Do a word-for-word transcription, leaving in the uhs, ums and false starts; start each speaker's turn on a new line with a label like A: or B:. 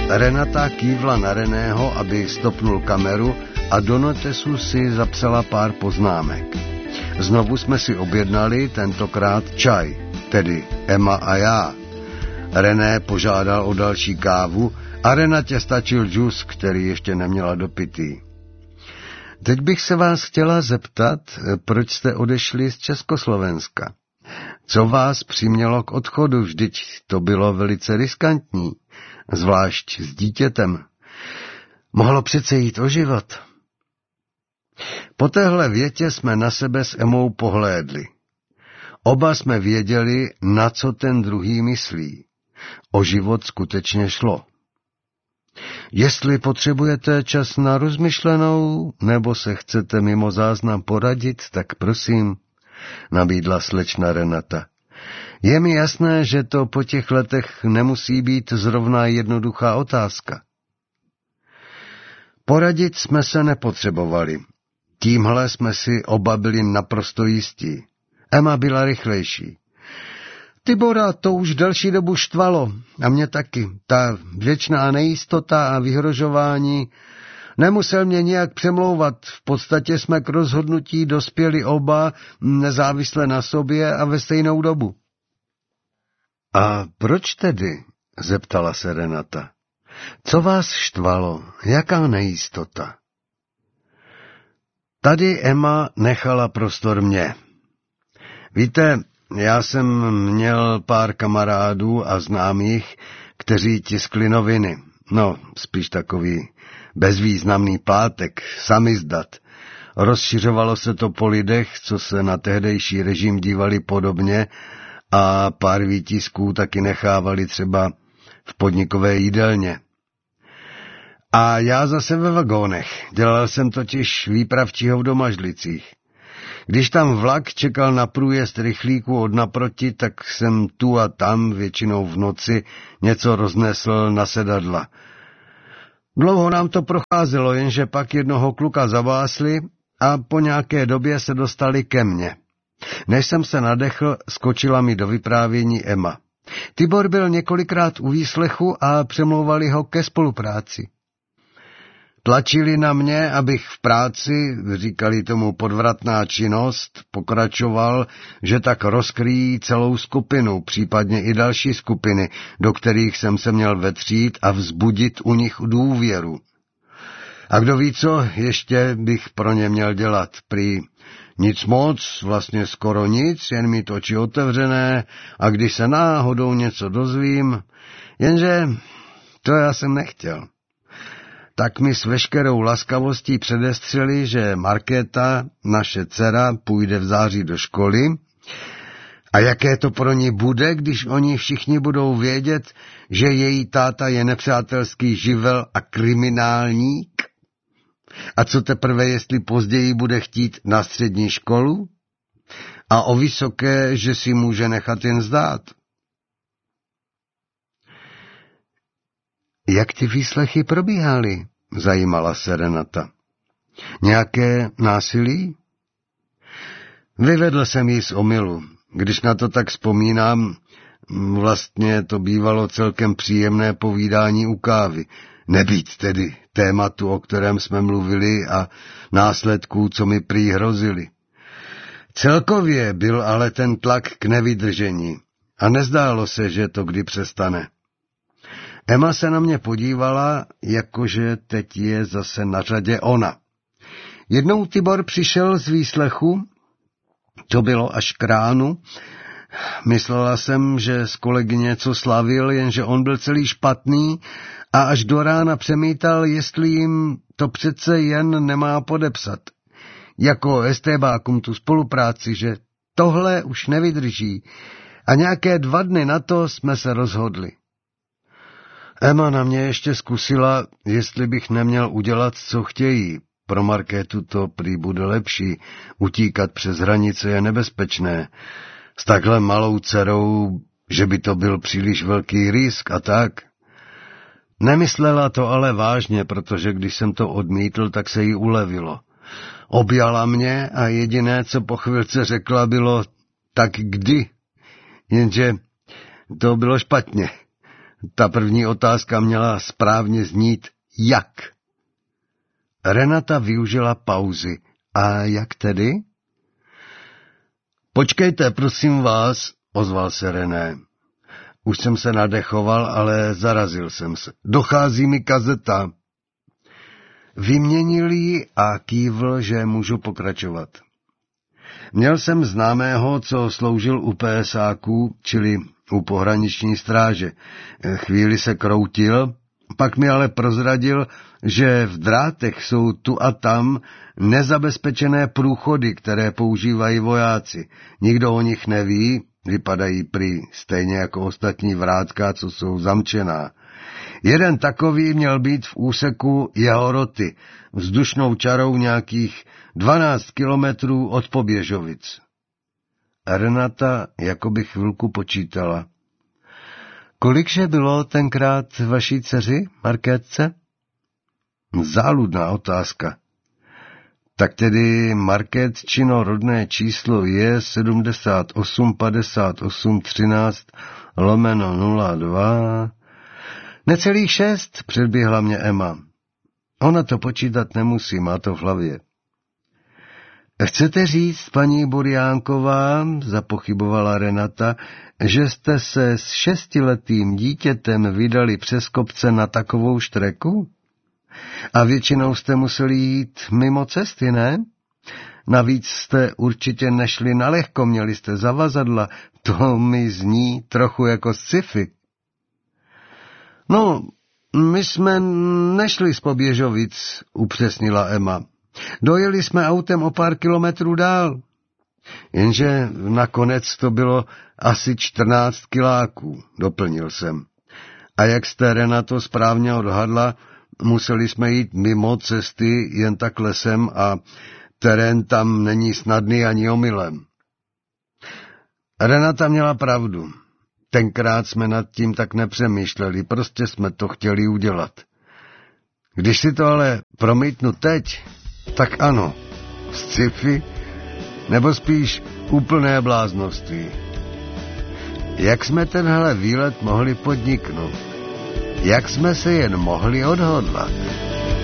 A: Renata kývla na Reného, aby stopnul kameru a do notesu si zapsala pár poznámek. Znovu jsme si objednali, tentokrát čaj, tedy Emma a já. René požádal o další kávu a Renatě stačil džus, který ještě neměla dopitý. Teď bych se vás chtěla zeptat, proč jste odešli z Československa. Co vás přimělo k odchodu, vždyť to bylo velice riskantní, zvlášť s dítětem. Mohlo přece jít o život. Po téhle větě jsme na sebe s Emou pohlédli. Oba jsme věděli, na co ten druhý myslí. O život skutečně šlo. Jestli potřebujete čas na rozmyšlenou, nebo se chcete mimo záznam poradit, tak prosím, nabídla slečna Renata. Je mi jasné, že to po těch letech nemusí být zrovna jednoduchá otázka. Poradit jsme se nepotřebovali. Tímhle jsme si oba byli naprosto jistí. Emma byla rychlejší. Tibora to už delší dobu štvalo, a mě taky. Ta věčná nejistota a vyhrožování. Nemusel mě nijak přemlouvat, v podstatě jsme k rozhodnutí dospěli oba, nezávisle na sobě a ve stejnou dobu. A proč tedy? Zeptala se Renata. Co vás štvalo? Jaká nejistota? Tady Emma nechala prostor mě. Víte, já jsem měl pár kamarádů a známých, kteří tiskli noviny. No, spíš takový bezvýznamný plátek, samizdat. Rozšiřovalo se to po lidech, co se na tehdejší režim dívali podobně, a pár výtisků taky nechávali třeba v podnikové jídelně. A já zase ve vagónech. Dělal jsem totiž výpravčího v Domažlicích. Když tam vlak čekal na průjezd rychlíku od naproti, tak jsem tu a tam, většinou v noci, něco roznesl na sedadla. Dlouho nám to procházelo, jenže pak jednoho kluka zavásli a po nějaké době se dostali ke mně. Než jsem se nadechl, skočila mi do vyprávění Emma. Tibor byl několikrát u výslechu a přemlouvali ho ke spolupráci. Tlačili na mě, abych v práci, říkali tomu podvratná činnost, pokračoval, že tak rozkryjí celou skupinu, případně i další skupiny, do kterých jsem se měl vetřít a vzbudit u nich důvěru. A kdo ví, co ještě bych pro ně měl dělat? Prý nic moc, vlastně skoro nic, jen mít oči otevřené, a když se náhodou něco dozvím, jenže to já jsem nechtěl. Tak mi s veškerou laskavostí předestřeli, že Markéta, naše dcera, půjde v září do školy. A jaké to pro ní bude, když oni všichni budou vědět, že její táta je nepřátelský živel a kriminálník? A co teprve, jestli později bude chtít na střední školu? A o vysoké, že si může nechat jen zdát. Jak ty výslechy probíhaly? Zajímala se Renata. Nějaké násilí? Vyvedl jsem jí z omylu. Když na to tak vzpomínám, vlastně to bývalo celkem příjemné povídání u kávy. Nebýt tedy tématu, o kterém jsme mluvili, a následků, co mi prý hrozili. Celkově byl ale ten tlak k nevydržení a nezdálo se, že to kdy přestane. Emma se na mě podívala, jakože teď je zase na řadě ona. Jednou Tibor přišel z výslechu, to bylo až k ránu. Myslela jsem, že s kolegy něco slavil, jenže on byl celý špatný a až do rána přemítal, jestli jim to přece jen nemá podepsat. Jako estébákům tu spolupráci, že tohle už nevydrží. A nějaké dva dny na to jsme se rozhodli. Emma na mě ještě zkusila, jestli bych neměl udělat, co chtějí. Pro Markétu to prý bude lepší. Utíkat přes hranice je nebezpečné. S takhle malou dcerou, že by to byl příliš velký risk a tak. Nemyslela to ale vážně, protože když jsem to odmítl, tak se jí ulevilo. Objala mě a jediné, co po chvilce řekla, bylo tak kdy. Jenže to bylo špatně. Ta první otázka měla správně znít jak. Renata využila pauzy. A jak tedy? Počkejte, prosím vás, ozval se René. Už jsem se nadechoval, ale zarazil jsem se. Dochází mi kazeta. Vyměnil ji a kývl, že můžu pokračovat. Měl jsem známého, co sloužil u PSáků, čili u pohraniční stráže. Chvíli se kroutil, pak mi ale prozradil, že v drátech jsou tu a tam nezabezpečené průchody, které používají vojáci. Nikdo o nich neví, vypadají prý stejně jako ostatní vrátka, co jsou zamčená. Jeden takový měl být v úseku jeho roty, vzdušnou čarou nějakých dvanáct kilometrů od Poběžovic. Renata jakoby chvilku počítala. Kolikže bylo tenkrát vaší dceři, Markétce? Záludná otázka. Tak tedy Markétčino rodné číslo je sedmdesát osm padesát osm třináct lomeno nula dva. Necelých šest, předběhla mě Emma. Ona to počítat nemusí, má to v hlavě. Chcete říct, paní Burjánková, zapochybovala Renata, že jste se s šestiletým dítětem vydali přes kopce na takovou štreku? A většinou jste museli jít mimo cesty, ne? Navíc jste určitě nešli na lehko, měli jste zavazadla, to mi zní trochu jako sci-fi. No, my jsme nešli z Poběžovic, upřesnila Emma. Dojeli jsme autem o pár kilometrů dál. Jenže nakonec to bylo asi čtrnáct kiláků, doplnil jsem. A jak jste, Renato, správně odhadla, museli jsme jít mimo cesty jen tak lesem a terén tam není snadný ani omylem. Renata měla pravdu. Tenkrát jsme nad tím tak nepřemýšleli, prostě jsme to chtěli udělat. Když si to ale promítnu teď, tak ano, sci-fi, nebo spíš úplné bláznoství. Jak jsme tenhle výlet mohli podniknout? Jak jsme se jen mohli odhodlat?